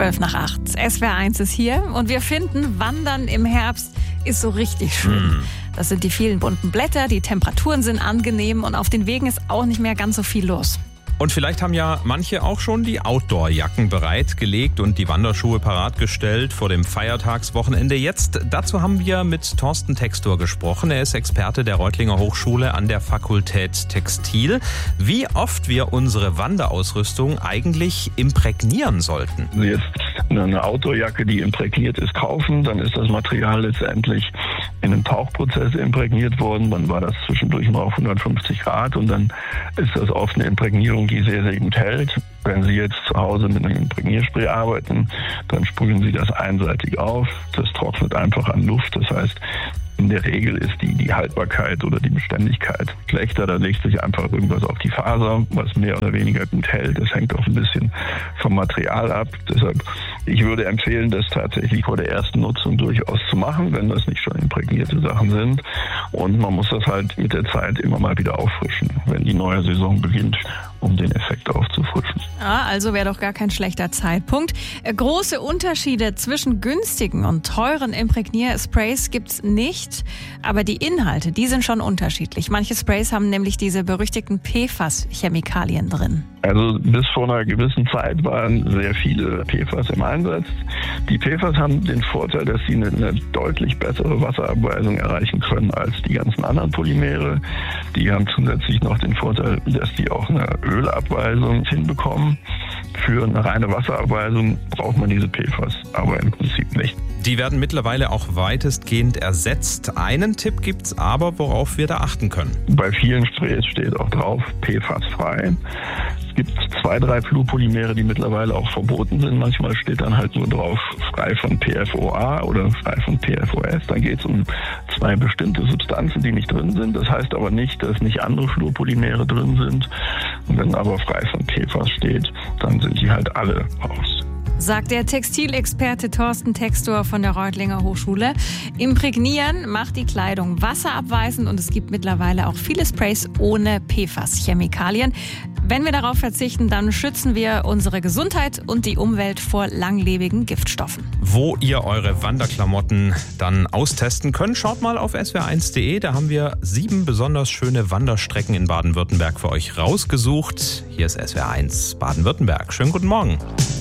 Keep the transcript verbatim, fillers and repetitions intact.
Zwölf nach acht. S W R eins ist hier und wir finden, Wandern im Herbst ist so richtig schön. Mm. Das sind die vielen bunten Blätter, die Temperaturen sind angenehm und auf den Wegen ist auch nicht mehr ganz so viel los. Und vielleicht haben ja manche auch schon die Outdoor-Jacken bereitgelegt und die Wanderschuhe parat gestellt vor dem Feiertagswochenende. Jetzt dazu haben wir mit Thorsten Textor gesprochen. Er ist Experte der Reutlinger Hochschule an der Fakultät Textil. Wie oft wir unsere Wanderausrüstung eigentlich imprägnieren sollten. Jetzt eine Outdoor-Jacke, die imprägniert ist, kaufen, dann ist das Material letztendlich in einem Tauchprozess imprägniert worden. Dann war das zwischendurch mal auf hundertfünfzig Grad und dann ist das oft eine Imprägnierung, die sehr, sehr gut hält. Wenn Sie jetzt zu Hause mit einem Imprägnierspray arbeiten, dann sprühen Sie das einseitig auf. Das trocknet einfach an Luft. Das heißt, in der Regel ist die, die Haltbarkeit oder die Beständigkeit schlechter. Da legt sich einfach irgendwas auf die Faser, was mehr oder weniger gut hält. Das hängt auch ein bisschen vom Material ab. Deshalb, ich würde empfehlen, das tatsächlich vor der ersten Nutzung durchaus zu machen, wenn das nicht schon imprägnierte Sachen sind. Und man muss das halt mit der Zeit immer mal wieder auffrischen, wenn die neue Saison beginnt, um den Effekt aufzufrischen. Ah, also wäre doch gar kein schlechter Zeitpunkt. Große Unterschiede zwischen günstigen und teuren Imprägniersprays gibt's nicht, aber die Inhalte, die sind schon unterschiedlich. Manche Sprays haben nämlich diese berüchtigten P F A S-Chemikalien drin. Also bis vor einer gewissen Zeit waren sehr viele P F A S im Einsatz. Die P F A S haben den Vorteil, dass sie eine, eine deutlich bessere Wasserabweisung erreichen können als die ganzen anderen Polymere. Die haben zusätzlich noch den Vorteil, dass die auch eine Ölabweisung hinbekommen. Für eine reine Wasserabweisung braucht man diese P F A S aber im Prinzip nicht. Die werden mittlerweile auch weitestgehend ersetzt. Einen Tipp gibt's aber, worauf wir da achten können. Bei vielen Sprays steht auch drauf P F A S-frei. Es gibt zwei, drei Fluorpolymere, die mittlerweile auch verboten sind. Manchmal steht dann halt nur drauf, frei von P F O A oder frei von P F O S. Dann geht es um zwei bestimmte Substanzen, die nicht drin sind. Das heißt aber nicht, dass nicht andere Fluorpolymere drin sind. Und wenn aber frei von P F A S steht, dann sind die halt alle raus. Sagt der Textilexperte Thorsten Textor von der Reutlinger Hochschule. Imprägnieren macht die Kleidung wasserabweisend und es gibt mittlerweile auch viele Sprays ohne P F A S-Chemikalien. Wenn wir darauf verzichten, dann schützen wir unsere Gesundheit und die Umwelt vor langlebigen Giftstoffen. Wo ihr eure Wanderklamotten dann austesten könnt, schaut mal auf S W R eins punkt de. Da haben wir sieben besonders schöne Wanderstrecken in Baden-Württemberg für euch rausgesucht. Hier ist S W R eins Baden-Württemberg. Schönen guten Morgen.